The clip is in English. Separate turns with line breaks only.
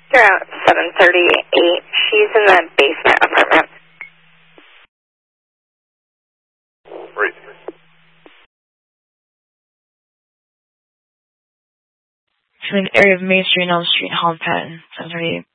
You're at 738. She's in the basement apartment.
Great.
So in the area of Main Street and Elm Street, Holland Patton, 738.